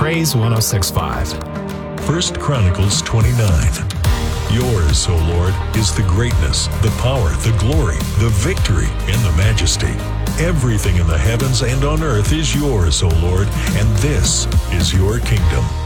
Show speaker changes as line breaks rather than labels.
Praise 106.5.
1 Chronicles 29. Yours, O Lord, is the greatness, the power, the glory, the victory, and the majesty. Everything in the heavens and on earth is yours, O Lord, and this is your kingdom.